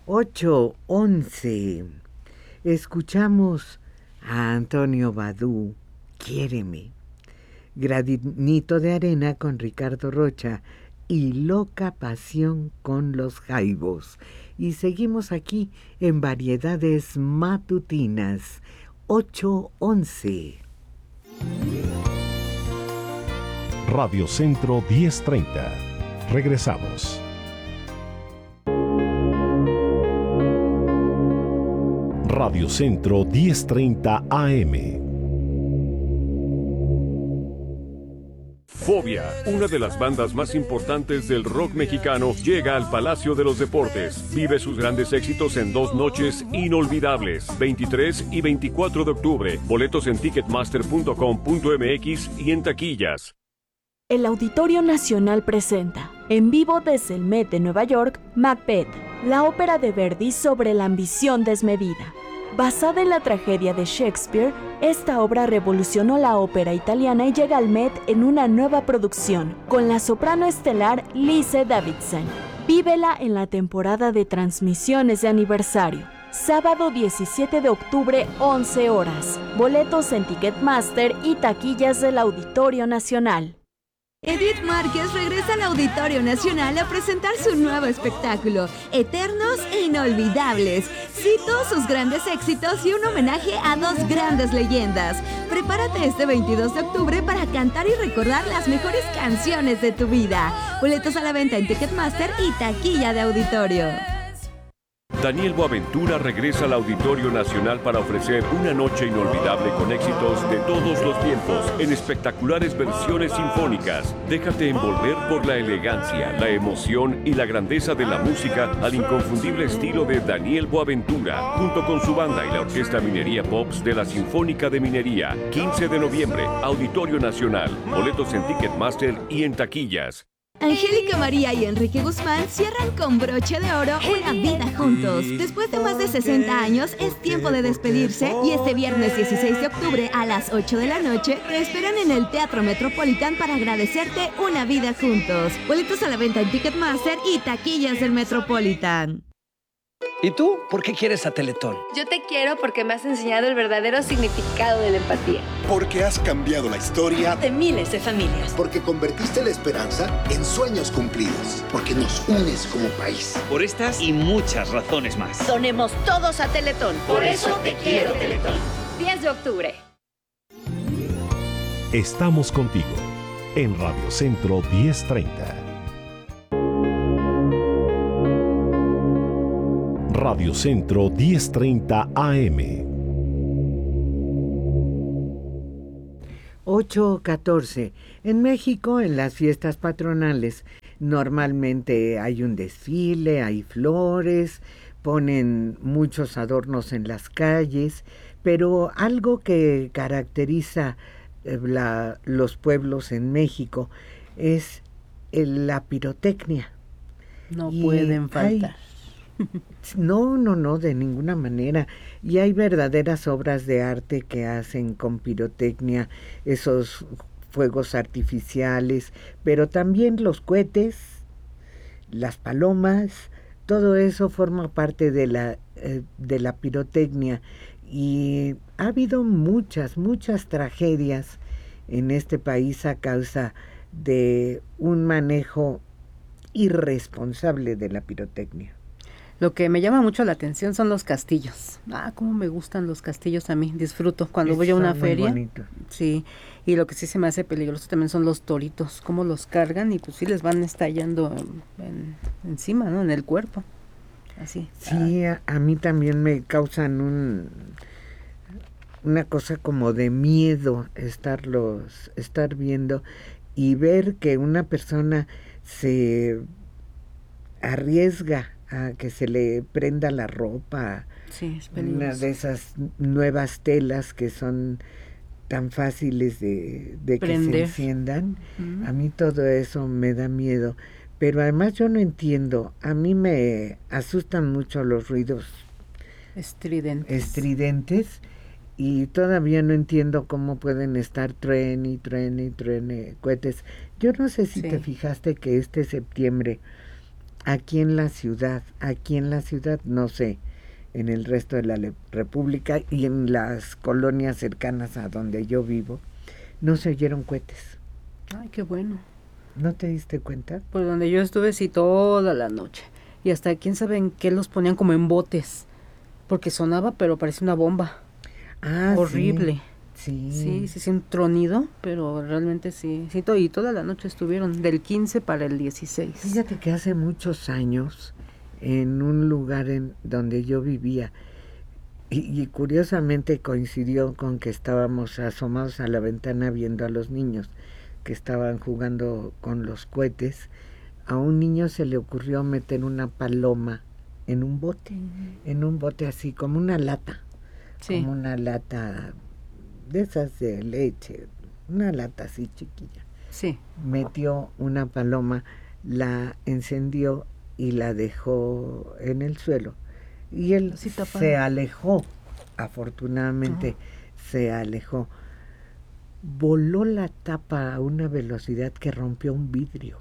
8:11. Escuchamos a Antonio Badú, Quiéreme. Granito de arena con Ricardo Rocha y Loca pasión con los Jaivos. Y seguimos aquí en Variedades Matutinas. 8:11. Radio Centro 1030. Regresamos. Radio Centro 1030 AM. Fobia, una de las bandas más importantes del rock mexicano, llega al Palacio de los Deportes. Vive sus grandes éxitos en 2 noches inolvidables, 23 y 24 de octubre. Boletos en ticketmaster.com.mx y en taquillas. El Auditorio Nacional presenta, en vivo desde el Met de Nueva York, Macbeth, la ópera de Verdi sobre la ambición desmedida. Basada en la tragedia de Shakespeare, esta obra revolucionó la ópera italiana y llega al Met en una nueva producción, con la soprano estelar Lise Davidson. Vívela en la temporada de transmisiones de aniversario. Sábado 17 de octubre, 11 horas. Boletos en Ticketmaster y taquillas del Auditorio Nacional. Edith Márquez regresa al Auditorio Nacional a presentar su nuevo espectáculo, Eternos e Inolvidables. Cito sus grandes éxitos y un homenaje a 2 grandes leyendas. Prepárate este 22 de octubre para cantar y recordar las mejores canciones de tu vida. Boletos a la venta en Ticketmaster y taquilla de auditorio. Daniel Boaventura regresa al Auditorio Nacional para ofrecer una noche inolvidable con éxitos de todos los tiempos en espectaculares versiones sinfónicas. Déjate envolver por la elegancia, la emoción y la grandeza de la música al inconfundible estilo de Daniel Boaventura, junto con su banda y la Orquesta Minería Pops de la Sinfónica de Minería. 15 de noviembre, Auditorio Nacional. Boletos en Ticketmaster y en taquillas. Angélica María y Enrique Guzmán cierran con broche de oro una vida juntos. Después de más de 60 años, es tiempo de despedirse y este viernes 16 de octubre a las 8 de la noche te esperan en el Teatro Metropolitan para agradecerte una vida juntos. Boletos a la venta en Ticketmaster y taquillas del Metropolitan. ¿Y tú? ¿Por qué quieres a Teletón? Yo te quiero porque me has enseñado el verdadero significado de la empatía. Porque has cambiado la historia de miles de familias. Porque convertiste la esperanza en sueños cumplidos. Porque nos unes como país. Por estas y muchas razones más. Donemos todos a Teletón. Por eso te quiero, Teletón. 10 de octubre. Estamos contigo en Radio Centro 1030. Radio Centro 1030 AM. 8:14. En México, en las fiestas patronales, normalmente hay un desfile, hay flores, ponen muchos adornos en las calles, pero algo que caracteriza los pueblos en México es la pirotecnia. No pueden faltar. No, de ninguna manera. Y hay verdaderas obras de arte que hacen con pirotecnia, esos fuegos artificiales, pero también los cohetes, las palomas, todo eso forma parte de la pirotecnia. Y ha habido muchas tragedias en este país a causa de un manejo irresponsable de la pirotecnia. Lo que me llama mucho la atención son los castillos. Cómo me gustan los castillos a mí. Disfruto cuando voy a una feria. Bonito. Sí, y lo que sí se me hace peligroso también son los toritos, cómo los cargan y pues sí les van estallando encima, ¿no? En el cuerpo. Así. Sí, a mí también me causan una cosa como de miedo estar viendo y ver que una persona se arriesga a que se le prenda la ropa, sí, es peligroso. Una de esas nuevas telas que son tan fáciles de que se enciendan. A mí todo eso me da miedo, pero además yo no entiendo, a mí me asustan mucho los ruidos estridentes y todavía no entiendo cómo pueden estar truene cohetes. Yo no sé si te fijaste que este septiembre aquí en la ciudad, no sé, en el resto de la República y en las colonias cercanas a donde yo vivo, no se oyeron cohetes. Ay, qué bueno. ¿No te diste cuenta? Por donde yo estuve, sí, toda la noche. Y hasta quién sabe en qué los ponían como en botes, porque sonaba, pero parecía una bomba. Horrible. Sí, un tronido, pero realmente sí, y toda la noche estuvieron, del 15 para el 16. Fíjate que hace muchos años, en un lugar donde yo vivía, y curiosamente coincidió con que estábamos asomados a la ventana viendo a los niños que estaban jugando con los cohetes. A un niño se le ocurrió meter una paloma en un bote así, como una lata, como una lata de esas de leche, una lata así chiquilla. Sí. Metió una paloma, la encendió y la dejó en el suelo. Y él se alejó, afortunadamente se alejó. Voló la tapa a una velocidad que rompió un vidrio.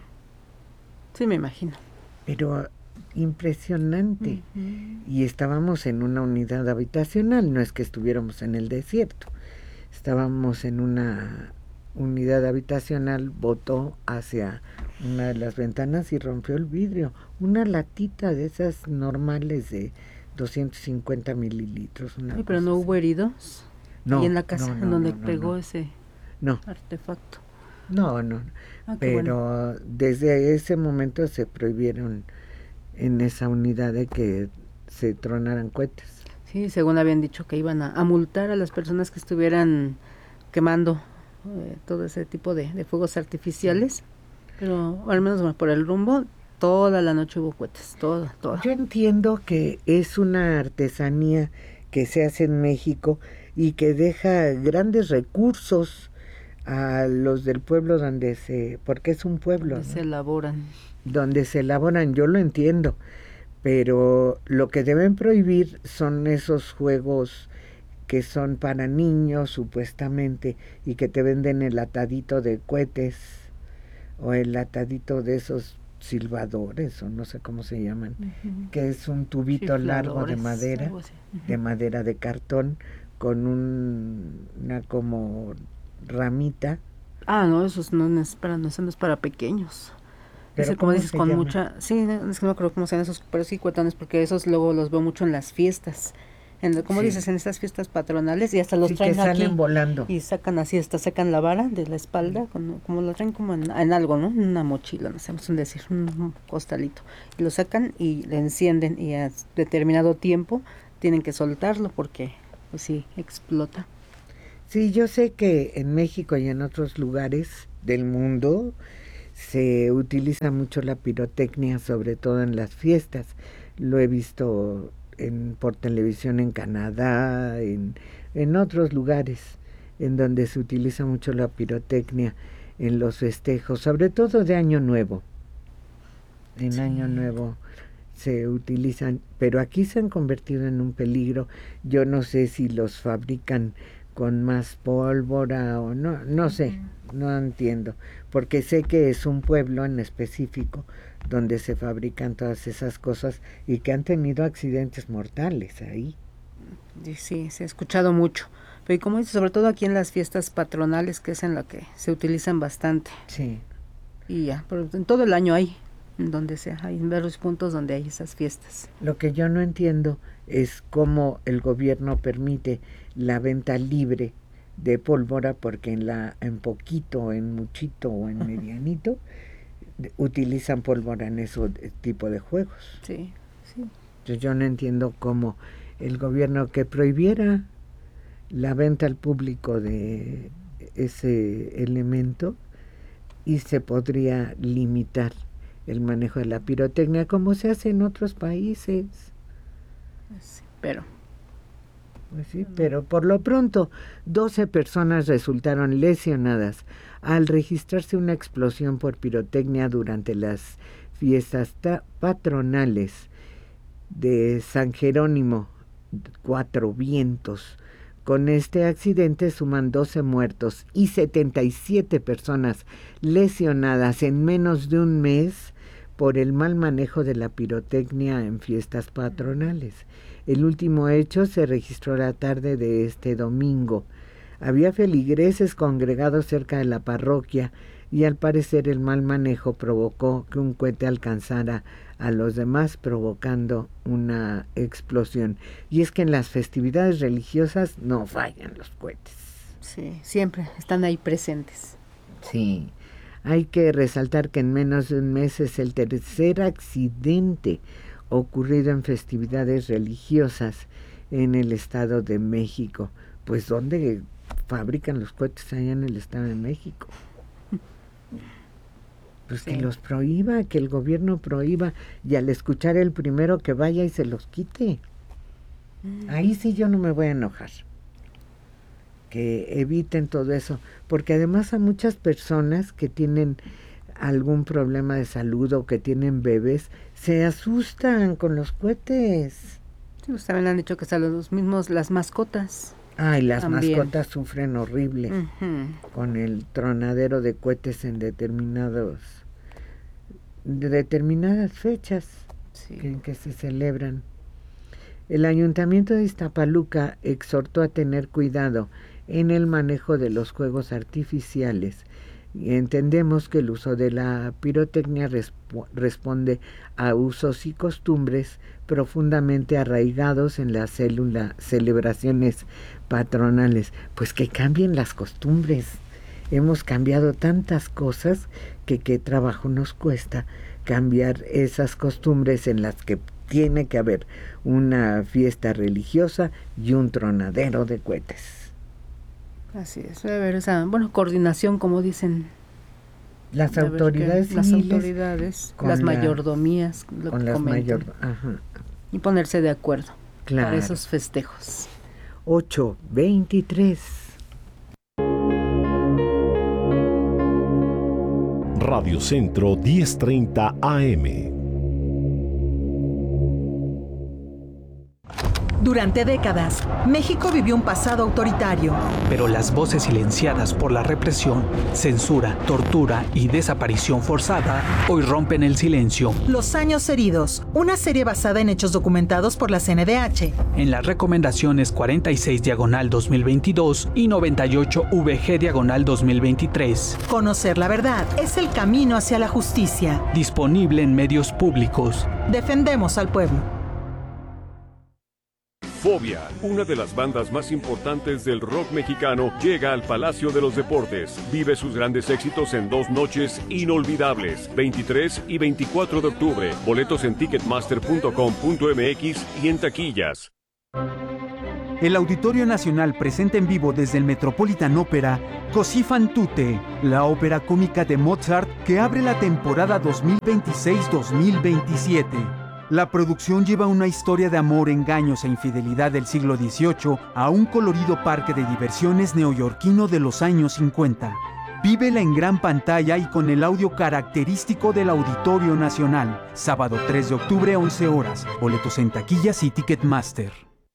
Sí, me imagino. Pero impresionante. Y estábamos en una unidad habitacional, no es que estuviéramos en el desierto. Estábamos en una unidad habitacional, botó hacia una de las ventanas y rompió el vidrio. Una latita de esas normales de 250 mililitros. Pero no hubo heridos. No. ¿Y en la casa en donde pegó ese artefacto? No. Pero desde ese momento se prohibieron en esa unidad de que se tronaran cohetes. Sí, según habían dicho que iban a multar a las personas que estuvieran quemando todo ese tipo de fuegos artificiales, pero al menos por el rumbo, toda la noche hubo cohetes, toda. Yo entiendo que es una artesanía que se hace en México y que deja grandes recursos a los del pueblo porque es un pueblo, donde se elaboran. Donde se elaboran, yo lo entiendo, pero lo que deben prohibir son esos juegos que son para niños supuestamente y que te venden el atadito de cohetes o el atadito de esos silbadores o no sé cómo se llaman, que es un tubito largo de madera, de cartón con una como ramita. No, esos no es para pequeños. Ese, como dices, con mucha... Sí, es que no me acuerdo cómo se llaman esos, pero sí cuetones, porque esos luego los veo mucho en las fiestas. Como dices, en estas fiestas patronales, y hasta los traen que salen aquí volando. Y sacan así, sacan la vara de la espalda, como lo traen como en algo, ¿no? Una mochila, no sé, un costalito. Y lo sacan y le encienden, y a determinado tiempo tienen que soltarlo porque, pues sí, explota. Sí, yo sé que en México y en otros lugares del mundo se utiliza mucho la pirotecnia, sobre todo en las fiestas. Lo he visto por televisión en Canadá, en otros lugares en donde se utiliza mucho la pirotecnia en los festejos, sobre todo de Año Nuevo. En Año Nuevo se utilizan, pero aquí se han convertido en un peligro. Yo no sé si los fabrican con más pólvora o no sé, no entiendo, porque sé que es un pueblo en específico donde se fabrican todas esas cosas y que han tenido accidentes mortales ahí. Sí, se ha escuchado mucho, pero como dices, sobre todo aquí en las fiestas patronales, que es en la que se utilizan bastante. Sí. Y ya, pero en todo el año hay varios puntos donde hay esas fiestas. Lo que yo no entiendo es cómo el gobierno permite la venta libre de pólvora, porque en poquito, en muchito o en medianito utilizan pólvora en ese tipo de juegos. Sí. Entonces yo no entiendo cómo el gobierno que prohibiera la venta al público de ese elemento y se podría limitar el manejo de la pirotecnia como se hace en otros países. Sí, pero por lo pronto 12 personas resultaron lesionadas al registrarse una explosión por pirotecnia durante las fiestas patronales de San Jerónimo, Cuatro Vientos. Con este accidente suman 12 muertos y 77 personas lesionadas en menos de un mes por el mal manejo de la pirotecnia en fiestas patronales. El último hecho se registró la tarde de este domingo. Había feligreses congregados cerca de la parroquia y al parecer el mal manejo provocó que un cohete alcanzara a los demás, provocando una explosión. Y es que en las festividades religiosas no fallan los cohetes. Sí, siempre están ahí presentes. Sí, hay que resaltar que en menos de un mes es el tercer accidente ocurrido en festividades religiosas en el Estado de México. Pues ¿dónde fabrican los cohetes allá en el Estado de México? Pues sí. Que los prohíba, que el gobierno prohíba, y al escuchar el primero que vaya y se los quite. Ahí sí yo no me voy a enojar. Que eviten todo eso, porque además a muchas personas que tienen algún problema de salud o que tienen bebés, se asustan con los cohetes. Sí, pues también han dicho que hasta los mismos, las mascotas. Ay, las mascotas sufren horrible con el tronadero de cohetes en determinadas fechas en que se celebran. El Ayuntamiento de Iztapaluca exhortó a tener cuidado en el manejo de los fuegos artificiales. Entendemos que el uso de la pirotecnia responde a usos y costumbres profundamente arraigados en las celebraciones patronales. Pues que cambien las costumbres. Hemos cambiado tantas cosas que qué trabajo nos cuesta cambiar esas costumbres en las que tiene que haber una fiesta religiosa y un tronadero de cohetes. Así es, debe haber esa, coordinación, como dicen las autoridades civiles, las mayordomías, y ponerse de acuerdo para esos festejos. 8:23. Radio Centro 10:30 AM. Durante décadas, México vivió un pasado autoritario. Pero las voces silenciadas por la represión, censura, tortura y desaparición forzada hoy rompen el silencio. Los años heridos, una serie basada en hechos documentados por la CNDH. En las recomendaciones 46/2022 y 98/VG/2023. Conocer la verdad es el camino hacia la justicia. Disponible en medios públicos. Defendemos al pueblo. Fobia, una de las bandas más importantes del rock mexicano, llega al Palacio de los Deportes. Vive sus grandes éxitos en 2 noches inolvidables, 23 y 24 de octubre. Boletos en ticketmaster.com.mx y en taquillas. El Auditorio Nacional presenta en vivo desde el Metropolitan Opera Così fan tutte, la ópera cómica de Mozart que abre la temporada 2026-2027. La producción lleva una historia de amor, engaños e infidelidad del siglo XVIII a un colorido parque de diversiones neoyorquino de los años 50. Vívela en gran pantalla y con el audio característico del Auditorio Nacional. Sábado 3 de octubre, 11 horas. Boletos en taquillas y Ticketmaster.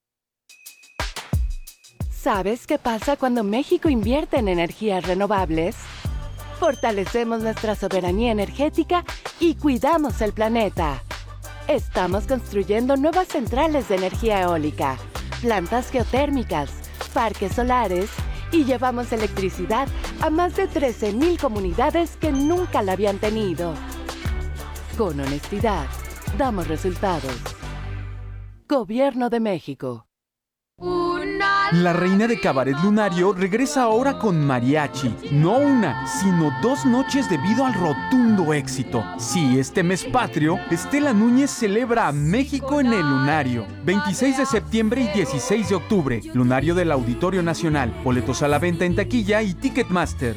¿Sabes qué pasa cuando México invierte en energías renovables? Fortalecemos nuestra soberanía energética y cuidamos el planeta. Estamos construyendo nuevas centrales de energía eólica, plantas geotérmicas, parques solares y llevamos electricidad a más de 13,000 comunidades que nunca la habían tenido. Con honestidad, damos resultados. Gobierno de México. La reina de Cabaret Lunario regresa ahora con mariachi. No una, sino 2 noches debido al rotundo éxito. Sí, este mes patrio, Estela Núñez celebra a México en el Lunario. 26 de septiembre y 16 de octubre. Lunario del Auditorio Nacional. Boletos a la venta en taquilla y Ticketmaster.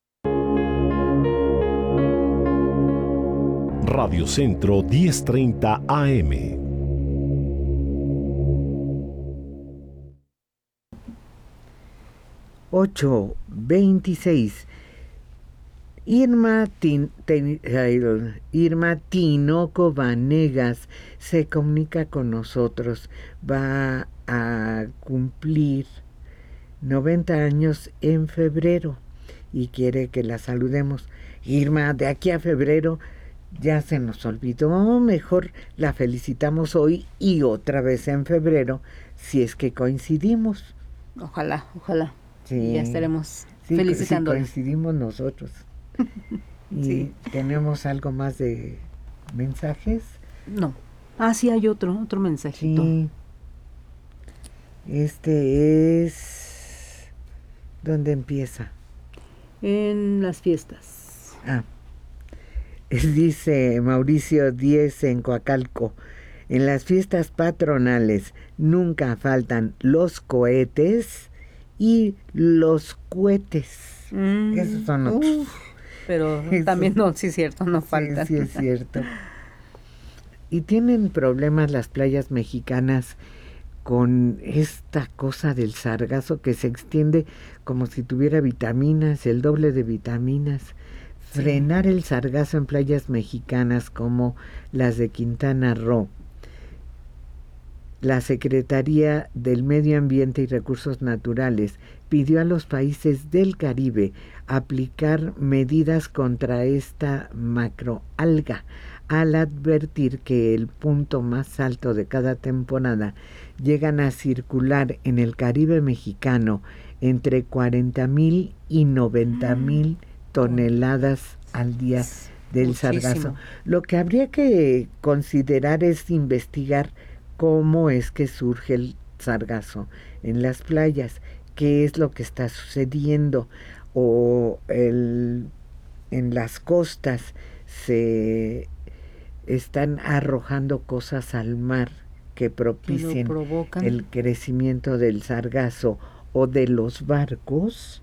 Radio Centro 10:30 AM. Irma Tinoco Vanegas se comunica con nosotros. Va a cumplir 90 años en febrero y quiere que la saludemos. Irma, de aquí a febrero ya se nos olvidó, mejor la felicitamos hoy y otra vez en febrero, si es que coincidimos. Ojalá. Sí, ya estaremos felicitándola. Si coincidimos nosotros. ¿Y sí. tenemos algo más de mensajes? No. Sí, hay otro mensajito. Sí. Este es... ¿Dónde empieza? En las fiestas. Dice Mauricio 10 en Coacalco: en las fiestas patronales nunca faltan los cohetes y los cohetes. Esos son otros. Pero también sí es cierto, no faltan. Sí es cierto. Y tienen problemas las playas mexicanas con esta cosa del sargazo que se extiende como si tuviera vitaminas, el doble de vitaminas. Frenar el sargazo en playas mexicanas como las de Quintana Roo. La Secretaría del Medio Ambiente y Recursos Naturales pidió a los países del Caribe aplicar medidas contra esta macroalga, al advertir que el punto más alto de cada temporada llegan a circular en el Caribe mexicano entre 40,000 y 90,000 toneladas al día del sargazo. Lo que habría que considerar es investigar cómo es que surge el sargazo en las playas, qué es lo que está sucediendo, o en las costas se están arrojando cosas al mar que propicien el crecimiento del sargazo, o de los barcos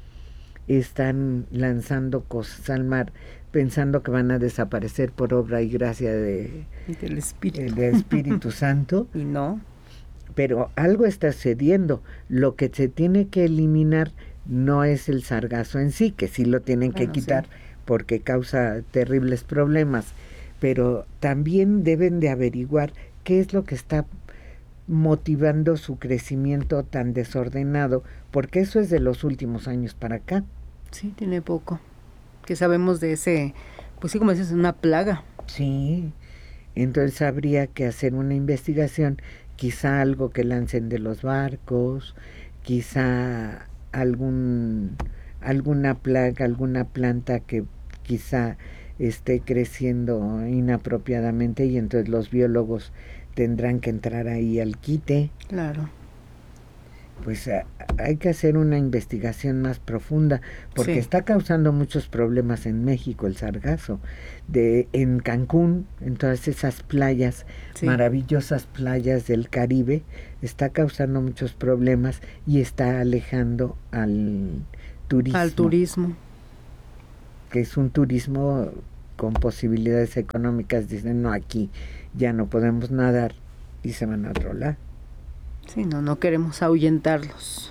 están lanzando cosas al mar pensando que van a desaparecer por obra y gracia del Espíritu Santo. Y no. Pero algo está sucediendo. Lo que se tiene que eliminar no es el sargazo en sí, que sí lo tienen que quitar porque causa terribles problemas, pero también deben de averiguar qué es lo que está motivando su crecimiento tan desordenado, porque eso es de los últimos años para acá. Sí, tiene poco que sabemos de ese, pues sí, como dices, una plaga. Sí, entonces habría que hacer una investigación, quizá algo que lancen de los barcos, quizá alguna plaga, alguna planta que quizá esté creciendo inapropiadamente, y entonces los biólogos tendrán que entrar ahí al quite. Claro. Pues hay que hacer una investigación más profunda, porque está causando muchos problemas en México el sargazo. En Cancún, en todas esas playas, maravillosas playas del Caribe, está causando muchos problemas y está alejando al turismo. Que es un turismo con posibilidades económicas. Dicen, no, aquí ya no podemos nadar, y se van a otro lado. Sí, no queremos ahuyentarlos.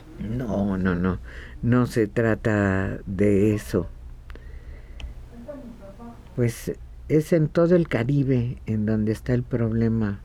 No se trata de eso. Pues es en todo el Caribe en donde está el problema.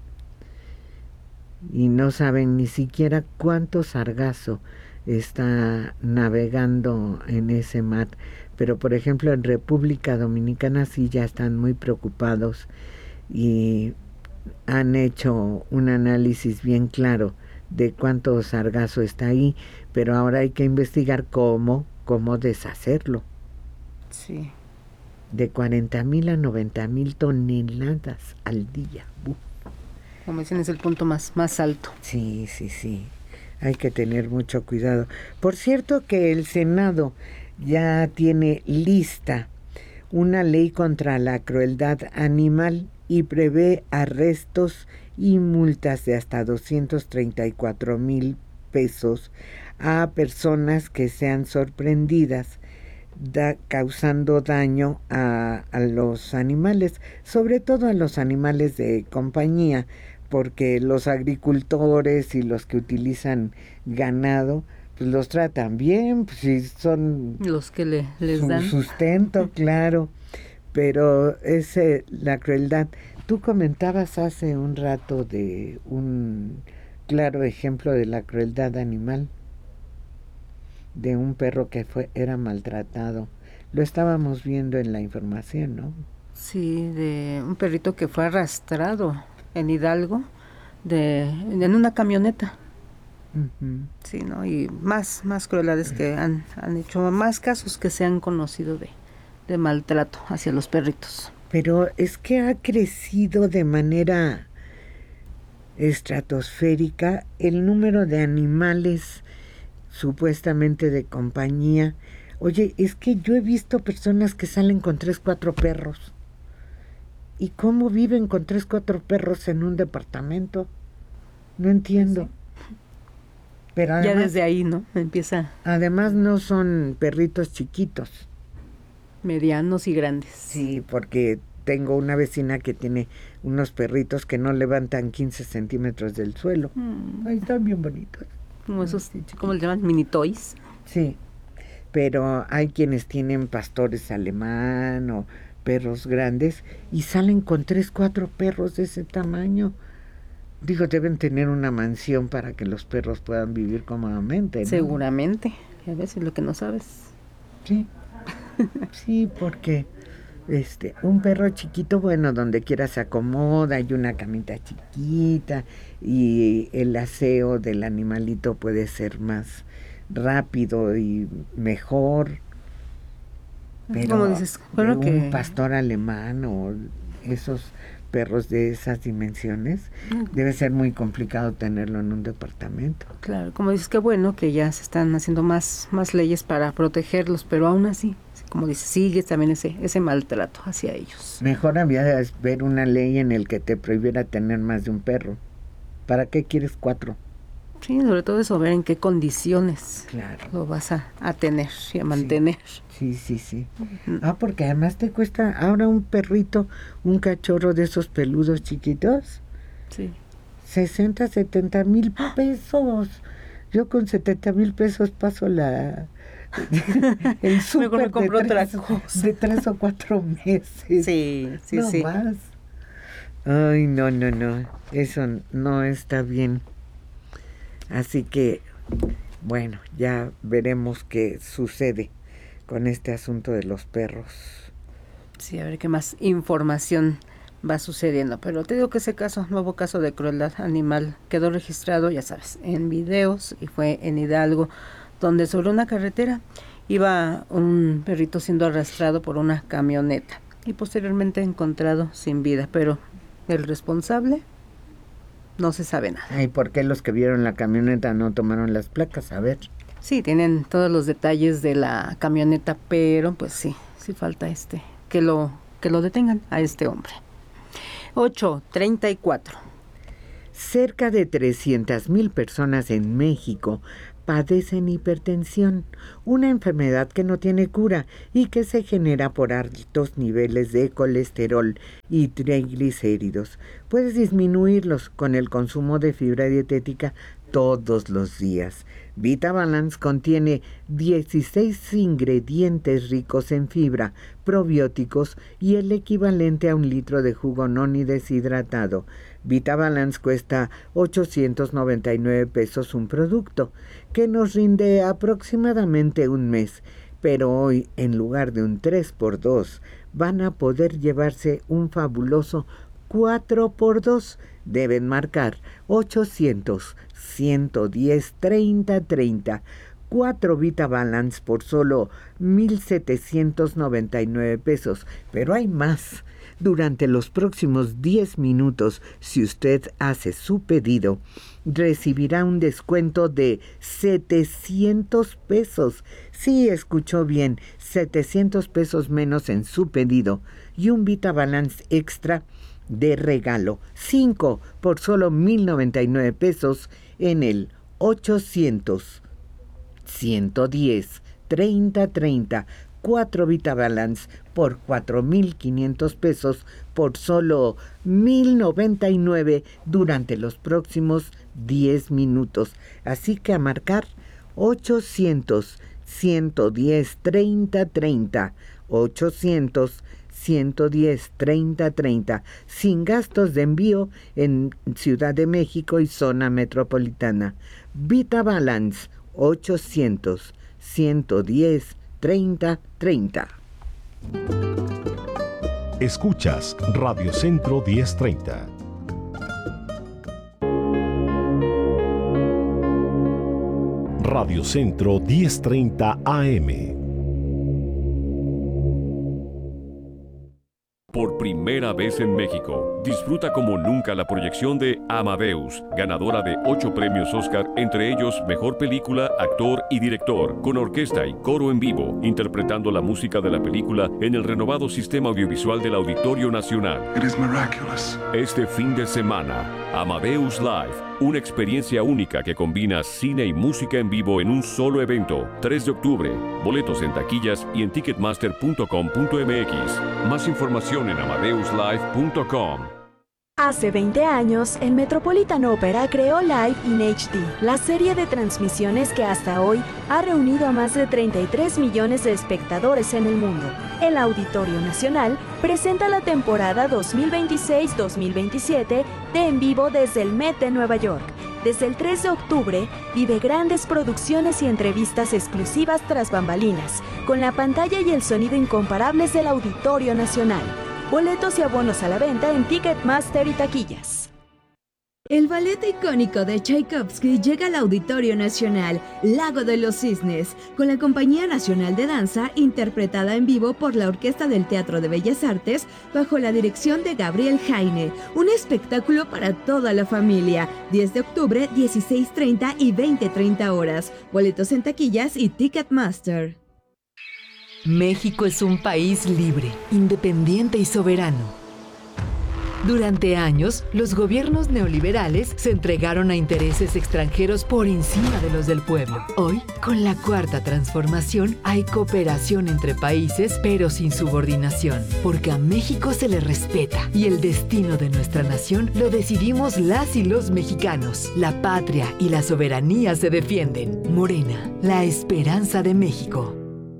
Y no saben ni siquiera cuánto sargazo está navegando en ese mar. Pero, por ejemplo, en República Dominicana sí ya están muy preocupados y han hecho un análisis bien claro de cuánto sargazo está ahí, pero ahora hay que investigar cómo deshacerlo. Sí. De 40,000 a 90,000 toneladas al día. Como dicen, es el punto más alto. Sí. Hay que tener mucho cuidado. Por cierto que el Senado ya tiene lista una ley contra la crueldad animal y prevé arrestos y multas de hasta 234,000 pesos a personas que sean sorprendidas causando daño a los animales, sobre todo a los animales de compañía, porque los agricultores y los que utilizan ganado pues los tratan bien, pues si son los que les dan sustento, claro. Pero es la crueldad. Tú comentabas hace un rato de un claro ejemplo de la crueldad animal, de un perro que era maltratado. Lo estábamos viendo en la información, ¿no? Sí, de un perrito que fue arrastrado en Hidalgo en una camioneta. Uh-huh. Sí, ¿no? Y más crueldades que han hecho, más casos que se han conocido de maltrato hacia los perritos. Pero es que ha crecido de manera estratosférica el número de animales supuestamente de compañía. Oye, es que yo he visto personas que salen con 3, 4 perros. ¿Y cómo viven con 3, 4 perros en un departamento? No entiendo. Sí. Pero además, ya desde ahí, ¿no? Empieza. Además no son perritos chiquitos. Medianos y grandes. Sí, porque tengo una vecina que tiene unos perritos que no levantan 15 centímetros del suelo. Ay, están bien bonitos. Como esos, ¿cómo le llaman? Mini toys. Sí, pero hay quienes tienen pastores alemán o perros grandes y salen con 3, 4 perros de ese tamaño. Digo, deben tener una mansión para que los perros puedan vivir cómodamente, ¿no? Seguramente, a veces lo que no sabes. Sí, sí, porque un perro chiquito, bueno, donde quiera se acomoda, hay una camita chiquita y el aseo del animalito puede ser más rápido y mejor. Pero como dices, bueno, un pastor alemán o esos perros de esas dimensiones, debe ser muy complicado tenerlo en un departamento. Claro, como dices, qué bueno que ya se están haciendo más leyes para protegerlos, pero aún así, como dices, sigue también ese maltrato hacia ellos. Mejor había de ver una ley en el que te prohibiera tener más de un perro. ¿Para qué quieres 4? Sí, sobre todo eso, ver en qué condiciones lo vas a tener y a mantener. Sí. Porque además te cuesta ahora un perrito, un cachorro de esos peludos chiquitos. Sí. 60, 70 mil pesos. Yo con 70 mil pesos paso el súper de 3 o 4 meses. Sí. Más. Ay, no. Eso no está bien. Así que, bueno, ya veremos qué sucede con este asunto de los perros. Sí, a ver qué más información va sucediendo. Pero te digo que ese nuevo caso de crueldad animal quedó registrado, ya sabes, en videos y fue en Hidalgo, donde sobre una carretera iba un perrito siendo arrastrado por una camioneta y posteriormente encontrado sin vida. Pero el responsable no se sabe nada. ¿Y por qué los que vieron la camioneta no tomaron las placas? A ver. Sí, tienen todos los detalles de la camioneta, pero pues sí falta que lo detengan a este hombre. 8:34. Cerca de 300,000 personas en México padecen hipertensión, una enfermedad que no tiene cura y que se genera por altos niveles de colesterol y triglicéridos. Puedes disminuirlos con el consumo de fibra dietética todos los días. VitaBalance contiene 16 ingredientes ricos en fibra, probióticos y el equivalente a 1 litro de jugo noni deshidratado. VitaBalance cuesta 899 pesos un producto, que nos rinde aproximadamente un mes. Pero hoy, en lugar de un 3x2, van a poder llevarse un fabuloso 4x2. Deben marcar 800-110-3030. 4 VitaBalance por solo 1,799 pesos. Pero hay más. Durante los próximos 10 minutos, si usted hace su pedido, recibirá un descuento de 700 pesos. Sí, escuchó bien, 700 pesos menos en su pedido. Y un VitaBalance extra de regalo. 5 por solo 1,099 pesos en el 800-110-3030. 4 VitaBalance por 4,500 pesos por solo 1,099 durante los próximos 10 minutos. Así que a marcar 800-110-3030. 800-110-3030. Sin gastos de envío en Ciudad de México y zona metropolitana. VitaBalance 800-110-3030. Escuchas Radio Centro 1030. Radio Centro 1030 AM. Por primera vez en México, disfruta como nunca la proyección de Amadeus, ganadora de 8 premios Oscar, entre ellos Mejor Película, Actor y Director, con orquesta y coro en vivo, interpretando la música de la película en el renovado sistema audiovisual del Auditorio Nacional. Este fin de semana, Amadeus Live, una experiencia única que combina cine y música en vivo en un solo evento. 3 de octubre, boletos en taquillas y en ticketmaster.com.mx. Más información en amadeuslive.com. Hace 20 años, el Metropolitan Opera creó Live in HD, la serie de transmisiones que hasta hoy ha reunido a más de 33 millones de espectadores en el mundo. El Auditorio Nacional presenta la temporada 2026-2027 de En Vivo desde el Met de Nueva York. Desde el 3 de octubre, vive grandes producciones y entrevistas exclusivas tras bambalinas, con la pantalla y el sonido incomparables del Auditorio Nacional. Boletos y abonos a la venta en Ticketmaster y taquillas. El ballet icónico de Tchaikovsky llega al Auditorio Nacional, Lago de los Cisnes, con la Compañía Nacional de Danza, interpretada en vivo por la Orquesta del Teatro de Bellas Artes, bajo la dirección de Gabriel Jaine. Un espectáculo para toda la familia. 10 de octubre, 16:30 y 20:30 horas. Boletos en taquillas y Ticketmaster. México es un país libre, independiente y soberano. Durante años, los gobiernos neoliberales se entregaron a intereses extranjeros por encima de los del pueblo. Hoy, con la Cuarta Transformación, hay cooperación entre países, pero sin subordinación, porque a México se le respeta y el destino de nuestra nación lo decidimos las y los mexicanos. La patria y la soberanía se defienden. Morena, la esperanza de México.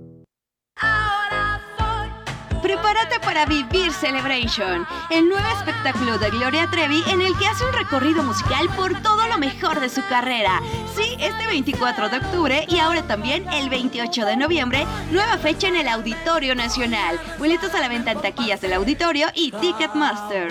Prepárate para Vivir Celebration, el nuevo espectáculo de Gloria Trevi en el que hace un recorrido musical por todo lo mejor de su carrera. Sí, este 24 de octubre y ahora también el 28 de noviembre, nueva fecha en el Auditorio Nacional. Boletos a la venta en taquillas del Auditorio y Ticketmaster.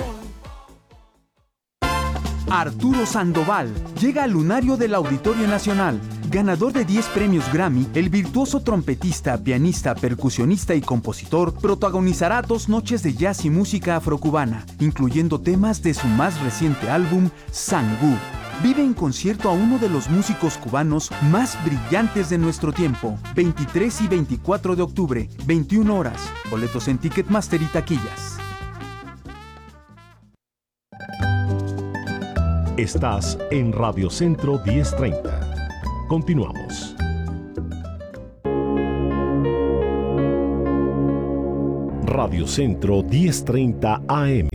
Arturo Sandoval llega al lunario del Auditorio Nacional. Ganador de 10 premios Grammy, el virtuoso trompetista, pianista, percusionista y compositor protagonizará 2 noches de jazz y música afrocubana, incluyendo temas de su más reciente álbum, Sangú. Vive en concierto a uno de los músicos cubanos más brillantes de nuestro tiempo. 23 y 24 de octubre, 21 horas. Boletos en Ticketmaster y taquillas. Estás en Radio Centro 1030. Continuamos. Radio Centro 1030 AM.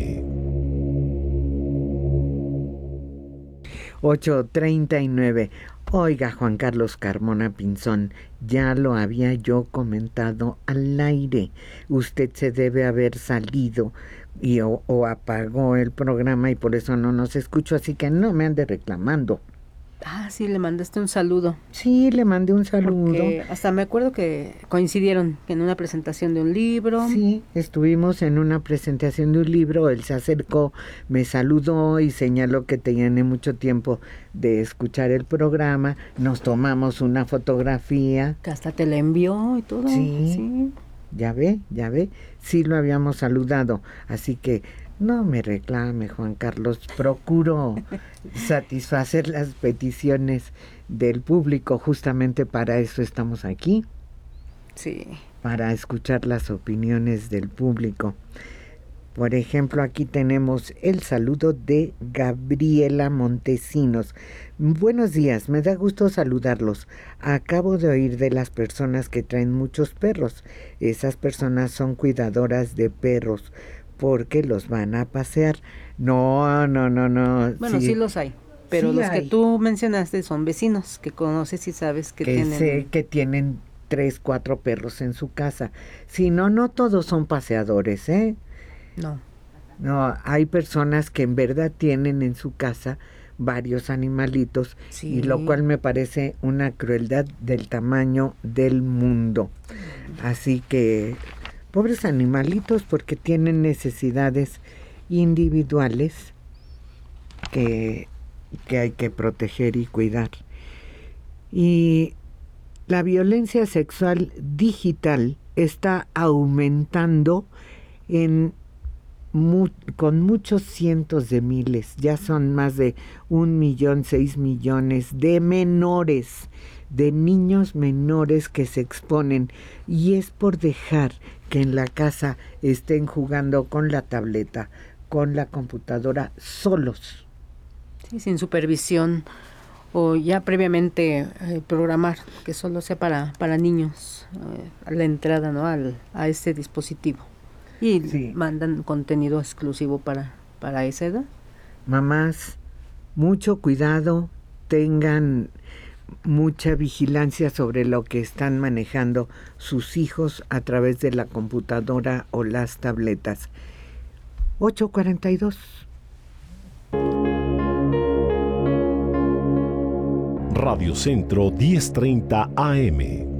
8:39. Oiga, Juan Carlos Carmona Pinzón, ya lo había yo comentado al aire. Usted se debe haber salido o apagó el programa y por eso no nos escuchó, así que no me ande reclamando. Ah, sí, le mandaste un saludo. Sí, le mandé un saludo. Porque hasta me acuerdo que coincidieron en una presentación de un libro. Sí, estuvimos en una presentación de un libro, él se acercó, me saludó y señaló que tiene mucho tiempo de escuchar el programa, nos tomamos una fotografía. Que hasta te la envió y todo. Sí. Ya ve, sí lo habíamos saludado, así que no me reclame, Juan Carlos, procuro satisfacer las peticiones del público, justamente para eso estamos aquí. Sí. Para escuchar las opiniones del público. Por ejemplo, aquí tenemos el saludo de Gabriela Montesinos. Buenos días, me da gusto saludarlos. Acabo de oír de las personas que traen muchos perros. Esas personas son cuidadoras de perros porque los van a pasear. No. Bueno, sí los hay, pero sí los hay. Que tú mencionaste son vecinos que conoces y sabes que tienen... Sé que tienen 3, 4 perros en su casa. Si no todos son paseadores, ¿eh? No, hay personas que en verdad tienen en su casa varios animalitos, y lo cual me parece una crueldad del tamaño del mundo. Así que pobres animalitos, porque tienen necesidades individuales que hay que proteger y cuidar. Y la violencia sexual digital está aumentando con muchos cientos de miles. Ya son más de 1.6 millones de menores, de niños menores que se exponen, y es por dejar que en la casa estén jugando con la tableta, con la computadora, solos. Sí, sin supervisión, o ya previamente programar que solo sea para niños a la entrada, ¿no? a este dispositivo. Y sí, mandan contenido exclusivo para esa edad. Mamás, mucho cuidado, tengan mucha vigilancia sobre lo que están manejando sus hijos a través de la computadora o las tabletas. 8:42. Radio Centro 1030 AM.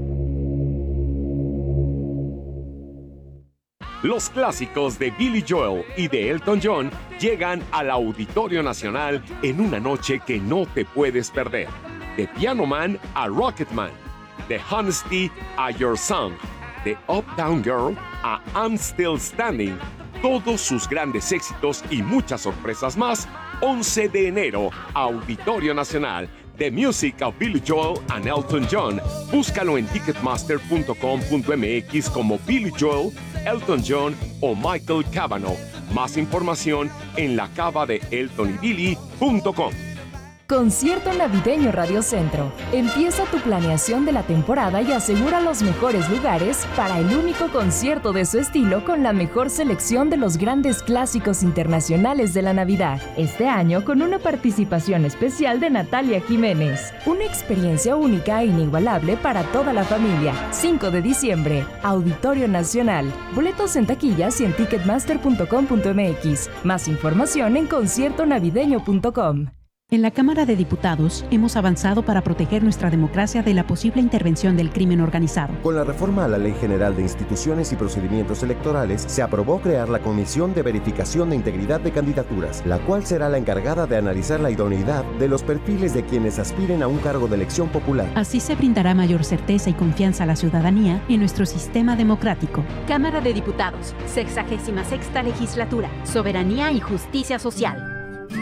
Los clásicos de Billy Joel y de Elton John llegan al Auditorio Nacional en una noche que no te puedes perder. De Piano Man a Rocket Man, de Honesty a Your Song, de Uptown Girl a I'm Still Standing, todos sus grandes éxitos y muchas sorpresas más. 11 de enero, Auditorio Nacional. The Music of Billy Joel and Elton John. Búscalo en ticketmaster.com.mx como Billy Joel, Elton John o Michael Cavanaugh. Más información en la cava de eltonybilly.com. Concierto navideño Radio Centro. Empieza tu planeación de la temporada y asegura los mejores lugares para el único concierto de su estilo con la mejor selección de los grandes clásicos internacionales de la Navidad. Este año con una participación especial de Natalia Jiménez. Una experiencia única e inigualable para toda la familia. 5 de diciembre, Auditorio Nacional. Boletos en taquillas y en ticketmaster.com.mx. Más información en conciertonavideño.com. En la Cámara de Diputados hemos avanzado para proteger nuestra democracia de la posible intervención del crimen organizado. Con la reforma a la Ley General de Instituciones y Procedimientos Electorales, se aprobó crear la Comisión de Verificación de Integridad de Candidaturas, la cual será la encargada de analizar la idoneidad de los perfiles de quienes aspiren a un cargo de elección popular. Así se brindará mayor certeza y confianza a la ciudadanía en nuestro sistema democrático. Cámara de Diputados, 66ª Legislatura, Soberanía y Justicia Social.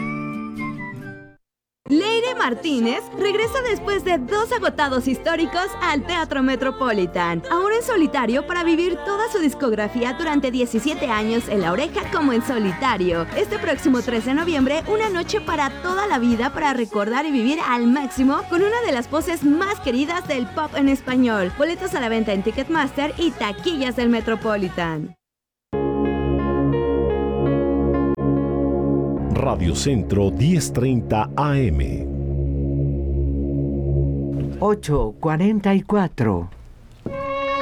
Leire Martínez regresa después de 2 agotados históricos al Teatro Metropolitan, ahora en solitario para vivir toda su discografía durante 17 años en La Oreja como en solitario. Este próximo 13 de noviembre, una noche para toda la vida para recordar y vivir al máximo con una de las voces más queridas del pop en español. Boletos a la venta en Ticketmaster y taquillas del Metropolitan. Radio Centro 1030 AM. 8:44.